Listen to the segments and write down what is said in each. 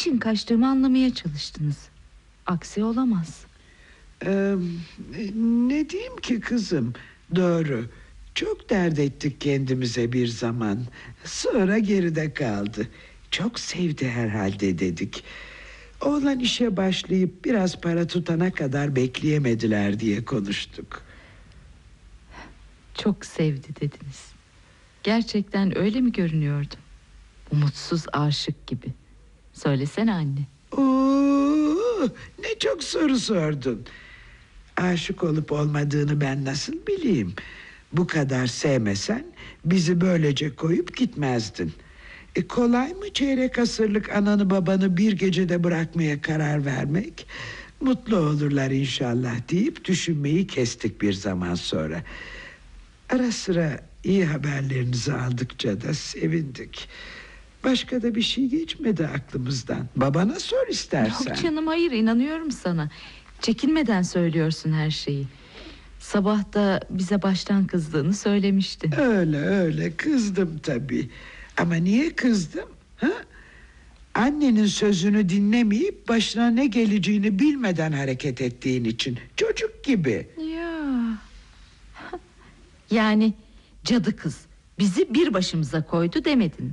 Niçin kaçtığımı anlamaya çalıştınız. Aksi olamaz. Ne diyeyim ki kızım? Doğru. Çok dert ettik kendimize bir zaman. Sonra geride kaldı. Çok sevdi herhalde dedik. Oğlan işe başlayıp biraz para tutana kadar bekleyemediler diye konuştuk. Çok sevdi dediniz. Gerçekten öyle mi görünüyordu? Umutsuz aşık gibi. Söylesene anne. Oo, ne çok soru sordun. Aşık olup olmadığını ben nasıl bileyim? Bu kadar sevmesen bizi böylece koyup gitmezdin. Kolay mı çeyrek asırlık ananı babanı bir gecede bırakmaya karar vermek? Mutlu olurlar inşallah deyip düşünmeyi kestik bir zaman sonra. Ara sıra iyi haberlerinizi aldıkça da sevindik. Başka da bir şey geçmedi aklımızdan. Babana sor istersen. Yok canım, hayır, inanıyorum sana. Çekinmeden söylüyorsun her şeyi. Sabah da bize baştan kızdığını söylemiştin. Öyle kızdım tabii. Ama niye kızdım? Ha? Annenin sözünü dinlemeyip başına ne geleceğini bilmeden hareket ettiğin için. Çocuk gibi. Ya. Yani cadı kız bizi bir başımıza koydu demedin.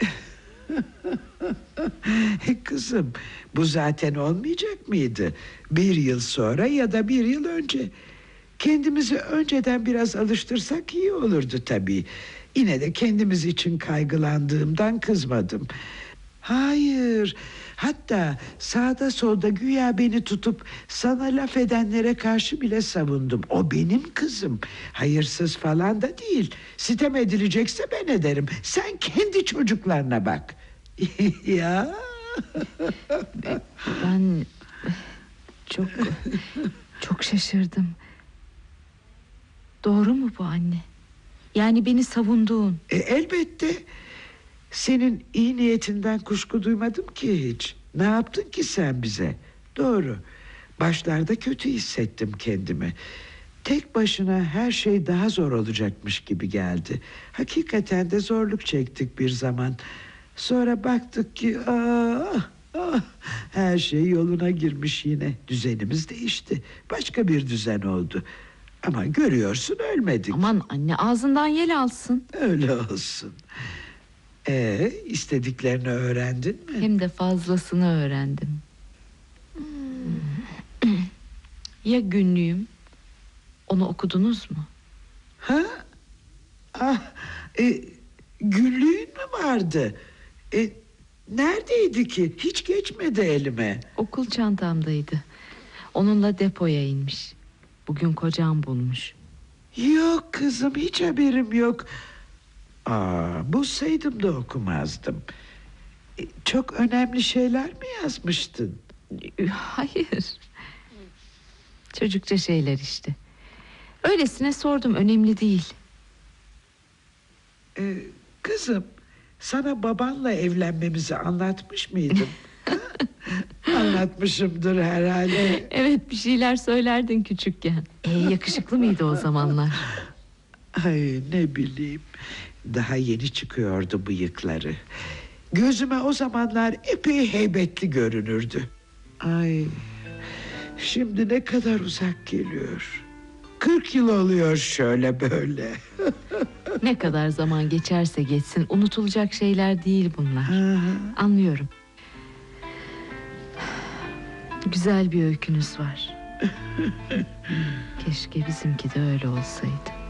Kızım, bu zaten olmayacak mıydı? 1 yıl sonra ya da 1 yıl önce. Kendimizi önceden biraz alıştırsak iyi olurdu tabii. Yine de kendimiz için kaygılandığımdan kızmadım. Hayır, hatta sağda solda güya beni tutup sana laf edenlere karşı bile savundum. O benim kızım. Hayırsız falan da değil. Sitem edilecekse ben ederim. Sen kendi çocuklarına bak. Ya. Ben çok şaşırdım. Doğru mu bu anne? Yani beni savunduğun. Elbette. Senin iyi niyetinden kuşku duymadım ki hiç. Ne yaptın ki sen bize? Doğru. Başlarda kötü hissettim kendimi. Tek başına her şey daha zor olacakmış gibi geldi. Hakikaten de zorluk çektik bir zaman. Sonra baktık ki her şey yoluna girmiş yine. Düzenimiz değişti. Başka bir düzen oldu. Ama görüyorsun ölmedik. Aman anne, ağzından yel alsın. Öyle olsun. İstediklerini öğrendin mi? Hem de fazlasını öğrendim. Ya günlüğüm? Onu okudunuz mu? Ha? Günlüğün mü vardı? Neredeydi ki? Hiç geçmedi elime. Okul çantamdaydı. Onunla depoya inmiş. Bugün kocam bulmuş. Yok kızım, hiç haberim yok. Bulsaydım da okumazdım. Çok önemli şeyler mi yazmıştın? Hayır. Çocukça şeyler işte. Öylesine sordum, önemli değil. Kızım, sana babanla evlenmemizi anlatmış mıydım? Anlatmışımdır herhalde. Evet, bir şeyler söylerdin küçükken. Yakışıklı mıydı o zamanlar? Ay, ne bileyim. Daha yeni çıkıyordu bıyıkları. Gözüme o zamanlar epey heybetli görünürdü. Ay, şimdi ne kadar uzak geliyor. 40 yıl oluyor şöyle böyle. Ne kadar zaman geçerse geçsin unutulacak şeyler değil bunlar. Anlıyorum. Güzel bir öykünüz var. Keşke bizimki de öyle olsaydı.